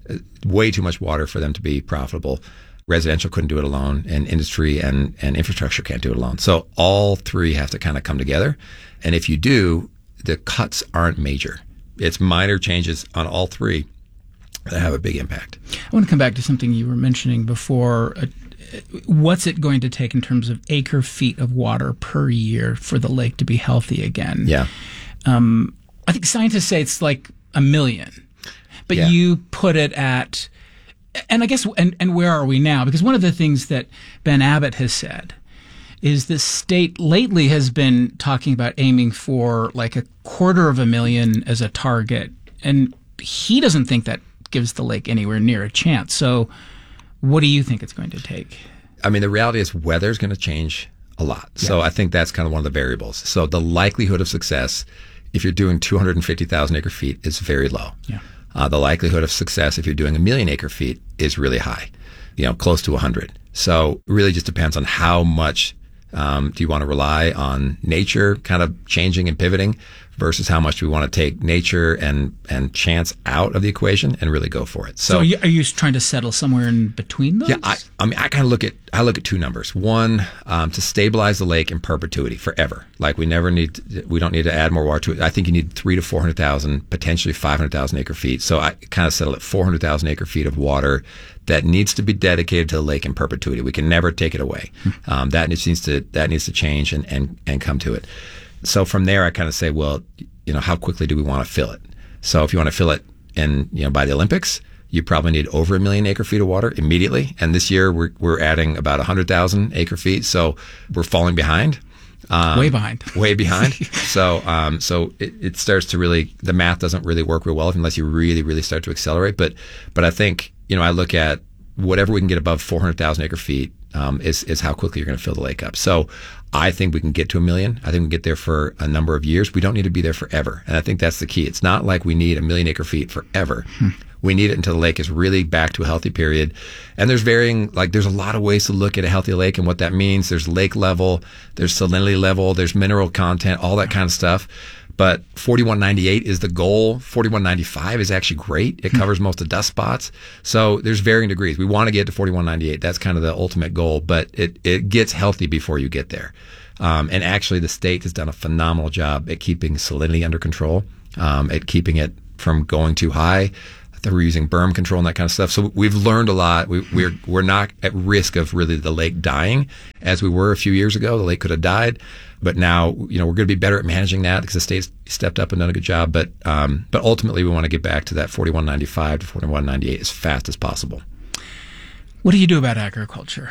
way too much water for them to be profitable. Residential couldn't do it alone, and industry and, and infrastructure can't do it alone. So all three have to kind of come together. And if you do, the cuts aren't major. It's minor changes on all three that have a big impact. I want to come back to something you were mentioning before. Uh, what's it going to take in terms of acre feet of water per year for the lake to be healthy again? Yeah. Um, I think scientists say it's like a million. But yeah. you put it at, and I guess, and, and where are we now? Because one of the things that Ben Abbott has said is the state lately has been talking about aiming for like a quarter of a million as a target. And he doesn't think that gives the lake anywhere near a chance. So what do you think it's going to take? I mean, the reality is weather's going to change a lot. Yeah. So I think that's kind of one of the variables. So the likelihood of success, if you're doing two hundred fifty thousand acre feet, is very low. Yeah. Uh, the likelihood of success if you're doing a million acre feet is really high, you know, close to one hundred. So it really just depends on how much um, do you want to rely on nature kind of changing and pivoting versus how much do we want to take nature and, and chance out of the equation and really go for it. So, so are, you, are you trying to settle somewhere in between those? Yeah, I, I mean, I kind of look at I look at two numbers. One, um, to stabilize the lake in perpetuity forever. Like we never need, to, we don't need to add more water to it. I think you need three to four hundred thousand, potentially five hundred thousand acre feet. So I kind of settle at four hundred thousand acre feet of water that needs to be dedicated to the lake in perpetuity. We can never take it away. Um, that needs to that needs to change and and and come to it. So from there, I kind of say, well, you know, how quickly do we want to fill it? So if you want to fill it in, you know, by the Olympics, you probably need over a million acre feet of water immediately. And this year we're we're adding about one hundred thousand acre feet. So we're falling behind. Um, way behind. Way behind. so um, so it, it starts to really, the math doesn't really work real well unless you really, really start to accelerate. But but I think, you know, I look at whatever we can get above four hundred thousand acre feet um, is, is how quickly you're going to fill the lake up. So I think we can get to a million. I think we can get there for a number of years. We don't need to be there forever. And I think that's the key. It's not like we need a million acre feet forever. Hmm. We need it until the lake is really back to a healthy period. And there's varying, like there's a lot of ways to look at a healthy lake and what that means. There's lake level, there's salinity level, there's mineral content, all that kind of stuff. But forty-one ninety-eight is the goal. forty-one ninety-five is actually great. It covers most of the dust spots. So there's varying degrees. We want to get to forty-one ninety-eight. That's kind of the ultimate goal, but it, it gets healthy before you get there. Um, and actually the state has done a phenomenal job at keeping salinity under control, um, at keeping it from going too high. We're using berm control and that kind of stuff. So we've learned a lot. We, we're we're not at risk of really the lake dying as we were a few years ago. The lake could have died, but now you know we're going to be better at managing that because the state's stepped up and done a good job. But um, but ultimately we want to get back to that forty-one ninety-five to forty-one ninety-eight as fast as possible. What do you do about agriculture?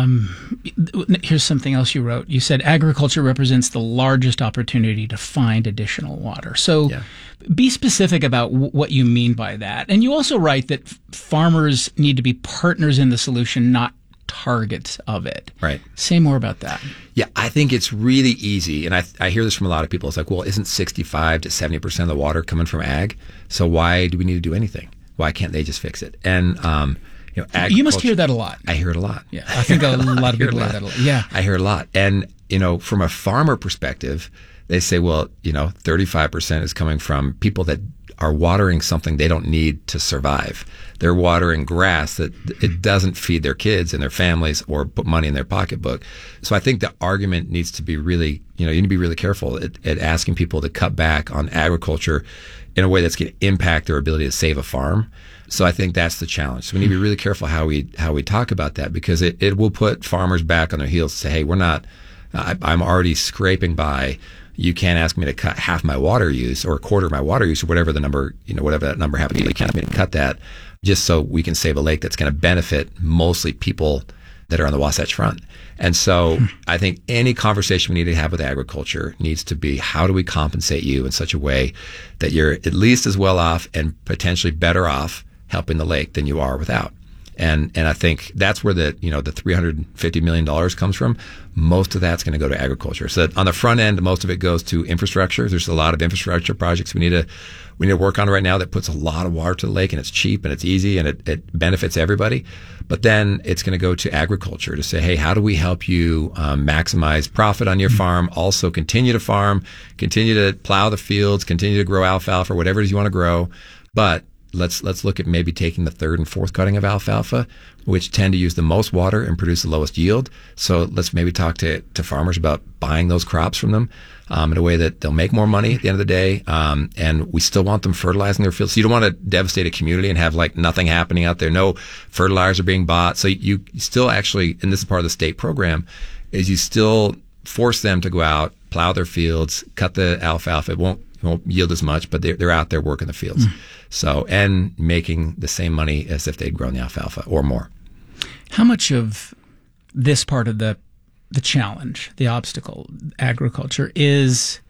Um, here's something else you wrote. You said agriculture represents the largest opportunity to find additional water. So yeah. Be specific about w- what you mean by that. And you also write that f- farmers need to be partners in the solution, not targets of it. Right. Say more about that. Yeah, I think it's really easy. And I, I hear this from a lot of people. It's like, well, isn't sixty-five to seventy percent of the water coming from ag? So why do we need to do anything? Why can't they just fix it? And, um, You, know, you must hear that a lot. I hear it a lot. Yeah, I think a lot of people hear that a lot. Yeah, I hear it a lot. And you know, from a farmer perspective, they say, well, you know, thirty-five percent is coming from people that are watering something they don't need to survive. They're watering grass that it doesn't feed their kids and their families or put money in their pocketbook. So I think the argument needs to be really, you know, you need to be really careful at, at asking people to cut back on agriculture in a way that's going to impact their ability to save a farm. So I think that's the challenge. So we need to be really careful how we how we talk about that because it, it will put farmers back on their heels and say, hey, we're not, I, I'm already scraping by. You can't ask me to cut half my water use or a quarter of my water use or whatever the number, you know, whatever that number happens to be. You can't ask me to cut that just so we can save a lake that's going to benefit mostly people that are on the Wasatch Front. And so I think any conversation we need to have with agriculture needs to be, how do we compensate you in such a way that you're at least as well off and potentially better off helping the lake than you are without. And and I think that's where the you know the three hundred fifty million dollars comes from. Most of that's going to go to agriculture. So on the front end, most of it goes to infrastructure. There's a lot of infrastructure projects we need to we need to work on right now that puts a lot of water to the lake, and it's cheap and it's easy and it, it benefits everybody. But then it's going to go to agriculture to say, hey, how do we help you um, maximize profit on your farm? Also continue to farm, continue to plow the fields, continue to grow alfalfa or whatever it is you want to grow, but Let's let's look at maybe taking the third and fourth cutting of alfalfa, which tend to use the most water and produce the lowest yield. So let's maybe talk to, to farmers about buying those crops from them um, in a way that they'll make more money at the end of the day. Um, and we still want them fertilizing their fields. So you don't want to devastate a community and have like nothing happening out there. No fertilizers are being bought. So you still actually, and this is part of the state program, is you still force them to go out, plow their fields, cut the alfalfa. It won't won't yield as much, but they're, they're out there working the fields. Mm. So, and making the same money as if they'd grown the alfalfa or more. How much of this part of the the challenge, the obstacle, agriculture, is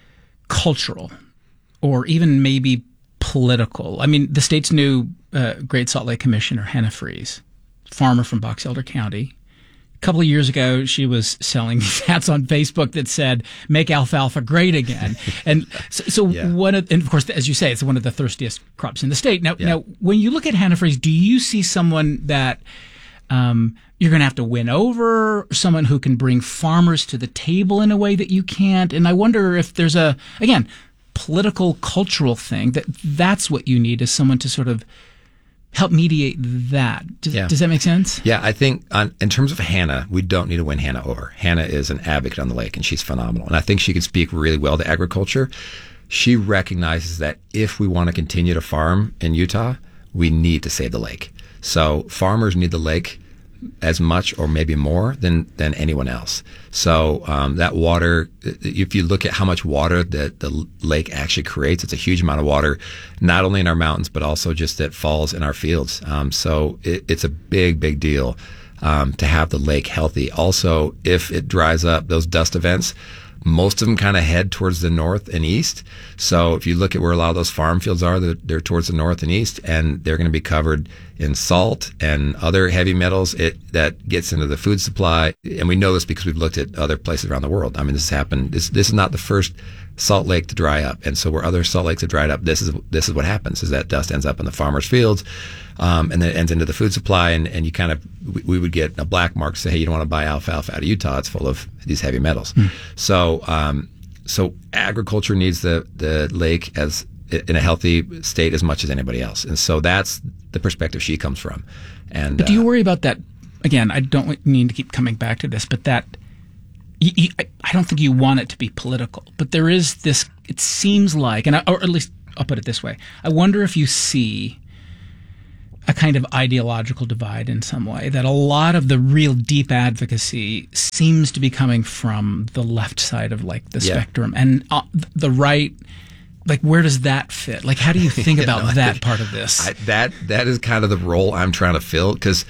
cultural or even maybe political? I mean, the state's new uh, Great Salt Lake Commissioner, Hannah Freeze, farmer from Box Elder County. A couple of years ago, she was selling these hats on Facebook that said, make alfalfa great again. And so, so yeah. one of, and of course, as you say, it's one of the thirstiest crops in the state. Now, yeah. now, when you look at Hannah Freeze, do you see someone that um, you're going to have to win over, someone who can bring farmers to the table in a way that you can't? And I wonder if there's a, again, political, cultural thing that that's what you need, is someone to sort of help mediate that. Does, yeah. does that make sense? Yeah, I think on, in terms of Hannah, we don't need to win Hannah over. Hannah is an advocate on the lake, and she's phenomenal. And I think she can speak really well to agriculture. She recognizes that if we want to continue to farm in Utah, we need to save the lake. So farmers need the lake as much or maybe more than, than anyone else. So um, that water, if you look at how much water that the lake actually creates, it's a huge amount of water, not only in our mountains, but also just that falls in our fields. Um, so it, it's a big, big deal um, to have the lake healthy. Also, if it dries up, those dust events, most of them kind of head towards the north and east. So if you look at where a lot of those farm fields are, they're, they're towards the north and east, and they're going to be covered in salt and other heavy metals. It that gets into the food supply, and we know this because we've looked at other places around the world. I mean, this has happened. This this is not the first salt lake to dry up, and so where other salt lakes have dried up, this is this is what happens: is that dust ends up in the farmers' fields, um, and then it ends into the food supply, and, and you kind of we, we would get a black mark say, hey, you don't want to buy alfalfa out of Utah; it's full of these heavy metals. Mm. So um, So agriculture needs the, the lake as in a healthy state as much as anybody else. And so that's the perspective she comes from. And But do you uh, worry about that? Again, I don't need to keep coming back to this, but that you, you, I, I don't think you want it to be political. But there is this, it seems like, and I, or at least I'll put it this way, I wonder if you see a kind of ideological divide in some way, that a lot of the real deep advocacy seems to be coming from the left side of like the Yeah. spectrum, and uh, the right. Like, where does that fit? Like, how do you think Yeah, about no, I that think part of this? I, that that is kind of the role I'm trying to fill, because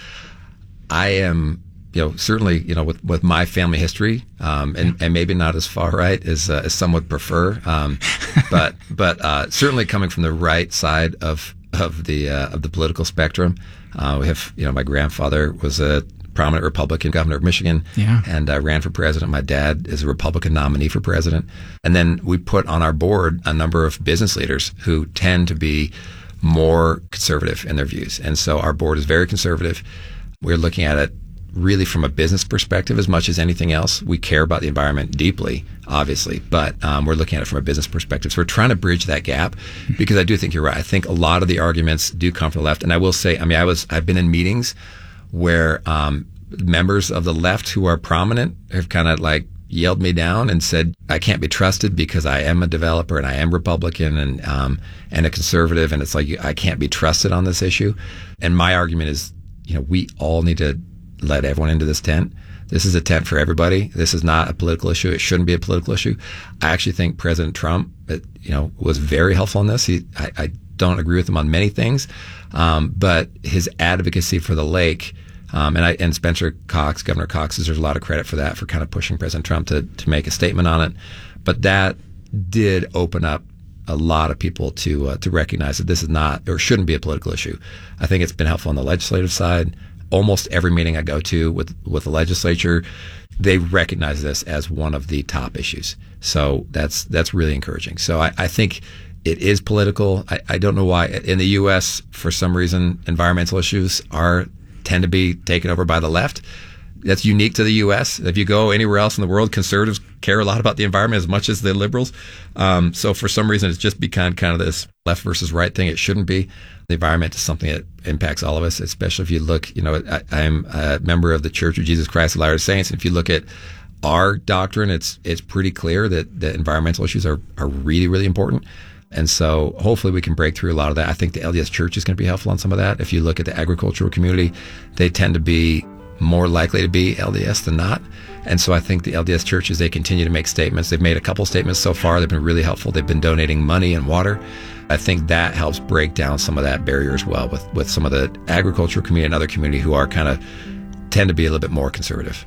I am, you know, certainly, you know, with, with my family history, um, and, and maybe not as far right as, uh, as some would prefer, um, but but uh, certainly coming from the right side of of the uh, of the political spectrum. Uh, we have, you know, my grandfather was a prominent Republican governor of Michigan, Yeah. and uh, ran for president. My dad is a Republican nominee for president. And then we put on our board a number of business leaders who tend to be more conservative in their views. And so our board is very conservative. We're looking at it really from a business perspective as much as anything else. We care about the environment deeply, obviously, but um, we're looking at it from a business perspective. So we're trying to bridge that gap, because I do think you're right. I think a lot of the arguments do come from the left. And I will say, I mean, I was, I've been in meetings where um, members of the left who are prominent have kind of like yelled me down and said I can't be trusted because I am a developer and I am Republican and um, and a conservative, and it's like I can't be trusted on this issue. And my argument is, you know, we all need to let everyone into this tent. This is a tent for everybody. This is not a political issue. It shouldn't be a political issue. I actually think President Trump, you know, was very helpful in this. He, I, I don't agree with him on many things, um, but his advocacy for the lake. Um, and I, and Spencer Cox, Governor Cox, deserves a lot of credit for that, for kind of pushing President Trump to, to make a statement on it. But that did open up a lot of people to uh, to recognize that this is not, or shouldn't be, a political issue. I think it's been helpful on the legislative side. Almost every meeting I go to with, with the legislature, they recognize this as one of the top issues. So that's that's really encouraging. So I, I think it is political. I, I don't know why. In the U S, for some reason, environmental issues are tend to be taken over by the left. That's unique to the U S. If you go anywhere else in the world, conservatives care a lot about the environment as much as the liberals. Um, so for some reason, it's just become kind of this left versus right thing. It shouldn't be. The environment is something that impacts all of us, especially if you look, you know, I, I'm a member of the Church of Jesus Christ of Latter-day Saints. And if you look at our doctrine, it's it's pretty clear that the environmental issues are, are really, really important. And so hopefully we can break through a lot of that. I think the L D S Church is going to be helpful on some of that. If you look at the agricultural community, they tend to be more likely to be L D S than not. And so I think the L D S Church, as they continue to make statements, they've made a couple statements so far. They've been really helpful. They've been donating money and water. I think that helps break down some of that barrier as well with, with some of the agricultural community and other community who are kind of tend to be a little bit more conservative.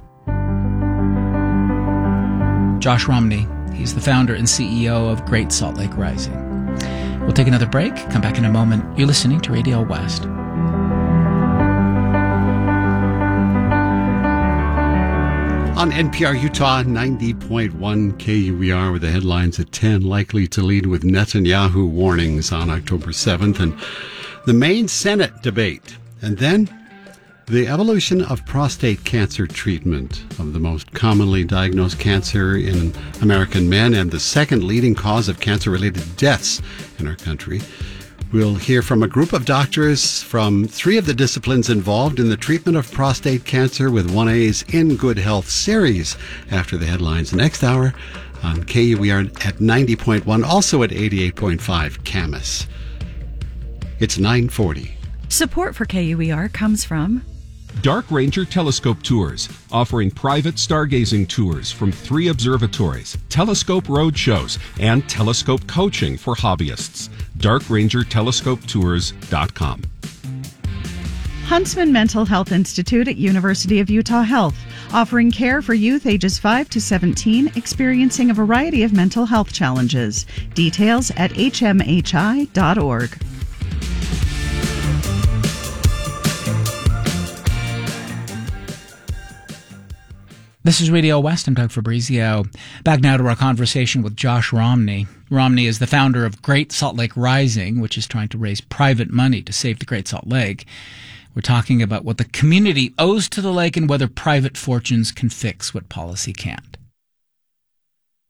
Josh Romney, he's the founder and C E O of Great Salt Lake Rising. We'll take another break, come back in a moment. You're listening to Radio West. On N P R Utah, ninety point one K U E R with the headlines at ten, likely to lead with Netanyahu warnings on October seventh, and the main Senate debate. And then the evolution of prostate cancer treatment, of the most commonly diagnosed cancer in American men and the second leading cause of cancer-related deaths in our country. We'll hear from a group of doctors from three of the disciplines involved in the treatment of prostate cancer with one A's In Good Health series after the headlines next hour on K U E R at ninety point one, also at eighty-eight point five Camas. It's nine forty. Support for K U E R comes from Dark Ranger Telescope Tours, offering private stargazing tours from three observatories, telescope road shows, and telescope coaching for hobbyists. dark ranger telescope tours dot com. Huntsman Mental Health Institute at University of Utah Health, offering care for youth ages five to seventeen experiencing a variety of mental health challenges. Details at h m h i dot org. This is Radio West. I'm Doug Fabrizio. Back now to our conversation with Josh Romney. Romney is the founder of Great Salt Lake Rising, which is trying to raise private money to save the Great Salt Lake. We're talking about what the community owes to the lake and whether private fortunes can fix what policy can't.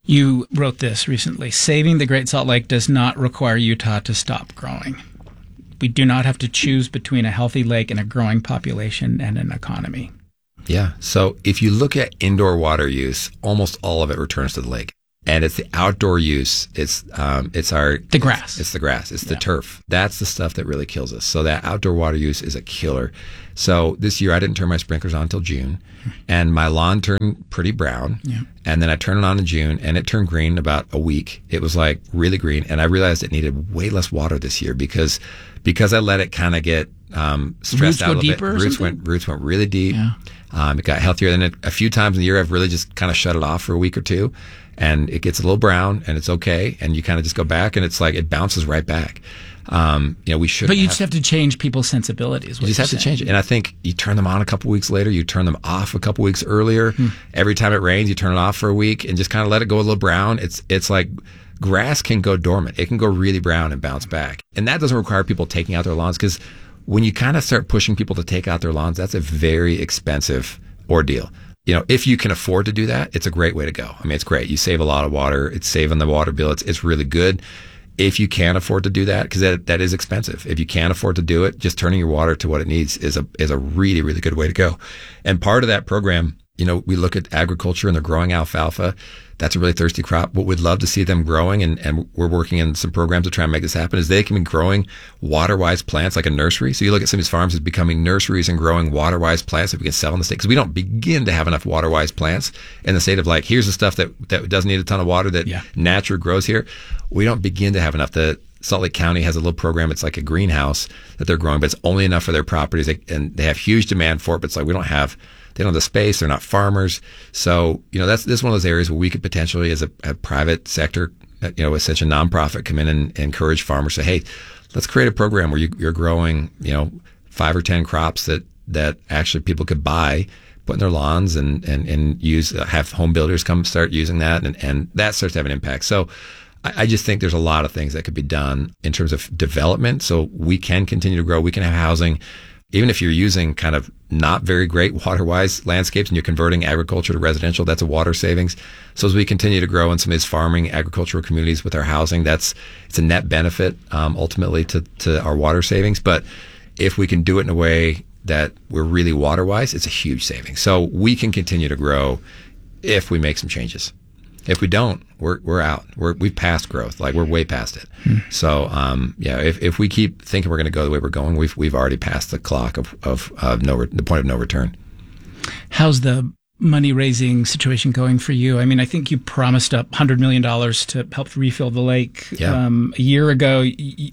You wrote this recently. Saving the Great Salt Lake does not require Utah to stop growing. We do not have to choose between a healthy lake and a growing population and an economy. Yeah. So if you look at indoor water use, almost all of it returns to the lake. And it's the outdoor use. It's um, it's our the grass. It's, it's the grass. It's yeah. the turf. That's the stuff that really kills us. So that outdoor water use is a killer. So this year I didn't turn my sprinklers on until June, and my lawn turned pretty brown. Yeah. And then I turned it on in June, and it turned green in about a week. It was like really green, and I realized it needed way less water this year because because I let it kind of get um, stressed roots out a little deeper bit. Or Roots something? went roots went really deep. Yeah. Um, it got healthier. Then it, a few times in the year, I've really just kind of shut it off for a week or two, and it gets a little brown, and it's okay. And you kind of just go back, and it's like it bounces right back. Um, you know, we should. But you have, just have to change people's sensibilities. You just have to change it. And I think you turn them on a couple weeks later, you turn them off a couple weeks earlier. Hmm. Every time it rains, you turn it off for a week and just kind of let it go a little brown. It's it's like grass can go dormant. It can go really brown and bounce back. And that doesn't require people taking out their lawns, because when you kind of start pushing people to take out their lawns, that's a very expensive ordeal. You know, if you can afford to do that, it's a great way to go. I mean, it's great. You save a lot of water. It's saving the water bill. It's it's really good. If you can't afford to do that, because that, that is expensive. If you can't afford to do it, just turning your water to what it needs is a is a really, really good way to go. And part of that program, you know, we look at agriculture and they're growing alfalfa. That's a really thirsty crop. What we'd love to see them growing, and, and we're working in some programs to try and make this happen, is they can be growing water-wise plants like a nursery. So you look at some of these farms as becoming nurseries and growing water-wise plants that we can sell in the state, because we don't begin to have enough water-wise plants in the state of like, here's the stuff that, that doesn't need a ton of water that yeah. naturally grows here. We don't begin to have enough. The Salt Lake County has a little program. It's like a greenhouse that they're growing, but it's only enough for their properties. They, and they have huge demand for it, but it's like we don't have They don't have the space. They're not farmers. So, you know, that's this is one of those areas where we could potentially, as a, a private sector, you know, essentially a nonprofit, come in and, and encourage farmers. Say, hey, let's create a program where you, you're growing, you know, five or ten crops that, that actually people could buy, put in their lawns, and, and, and use, have home builders come start using that, and, and that starts to have an impact. So I, I just think there's a lot of things that could be done in terms of development. So we can continue to grow. We can have housing. Even if you're using kind of not very great water-wise landscapes and you're converting agriculture to residential, that's a water savings. So as we continue to grow in some of these farming agricultural communities with our housing, that's it's a net benefit um, ultimately to, to our water savings. But if we can do it in a way that we're really water-wise, it's a huge savings. So we can continue to grow if we make some changes. If we don't, we're we're out. We're we've passed growth. Like we're way past it. Hmm. So um, yeah, if if we keep thinking we're going to go the way we're going, we've we've already passed the clock of of, of no re- the point of no return. How's the money raising situation going for you? I mean, I think you promised up one hundred million dollars to help refill the lake yeah. um, a year ago. Y-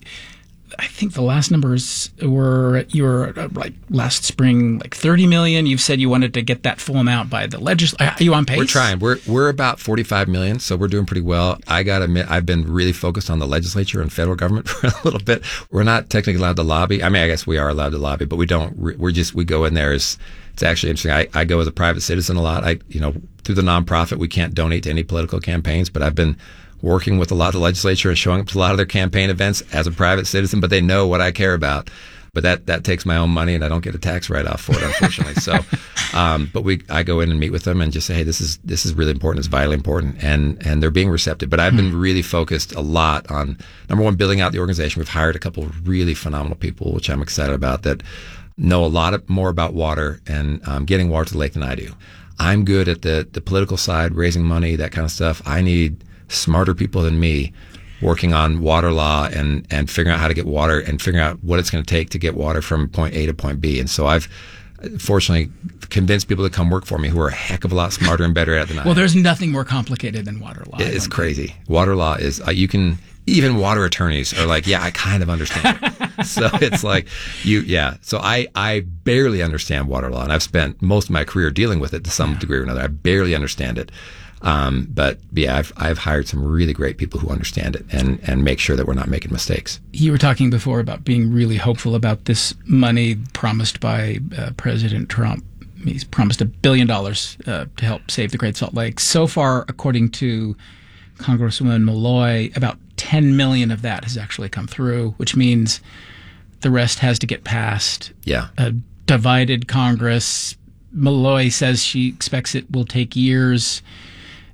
I think the last numbers were you were uh, like last spring, like thirty million. You've said you wanted to get that full amount by the legislature. Are you on pace? We're trying. We're we're about forty-five million, so we're doing pretty well. I got to admit, I've been really focused on the legislature and federal government for a little bit. We're not technically allowed to lobby. I mean, I guess we are allowed to lobby, but we don't. We're just we go in there as it's actually interesting. I, I go as a private citizen a lot. I you know through the nonprofit, we can't donate to any political campaigns, but I've been working with a lot of the legislature and showing up to a lot of their campaign events as a private citizen, but they know what I care about. But that, that takes my own money, and I don't get a tax write-off for it, unfortunately. so, um, but we, I go in and meet with them and just say, hey, this is, this is really important. It's vitally important. And, and they're being receptive. But I've been really focused a lot on, number one, building out the organization. We've hired a couple of really phenomenal people, which I'm excited about, that know a lot of, more about water and um, getting water to the lake than I do. I'm good at the, the political side, raising money, that kind of stuff. I need smarter people than me working on water law and, and figuring out how to get water and figuring out what it's going to take to get water from point A to point B. And so I've fortunately convinced people to come work for me who are a heck of a lot smarter and better at it than I am. Well, there's nothing more complicated than water law. It's crazy. Water law is, uh, you can, even water attorneys are like, yeah, I kind of understand it. So it's like, you, yeah. So I, I barely understand water law, and I've spent most of my career dealing with it to some degree or another. I barely understand it. Um, but yeah, I've, I've hired some really great people who understand it and, and make sure that we're not making mistakes. You were talking before about being really hopeful about this money promised by uh, President Trump. He's promised a billion dollars uh, to help save the Great Salt Lake. So far, according to Congresswoman Malloy, about ten million of that has actually come through, which means the rest has to get passed. Yeah. A divided Congress. Malloy says she expects it will take years.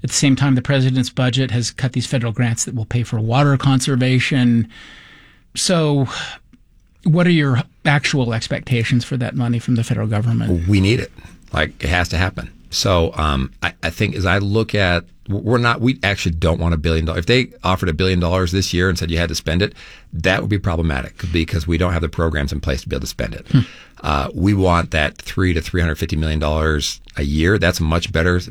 At the same time, the president's budget has cut these federal grants that will pay for water conservation. So what are your actual expectations for that money from the federal government? We need it. Like, it has to happen. So um, I, I think as I look at, we're not, we actually don't want a billion dollars. If they offered a billion dollars this year and said you had to spend it, that would be problematic because we don't have the programs in place to be able to spend it. Hmm. Uh, we want that three to three hundred fifty million dollars a year. That's much better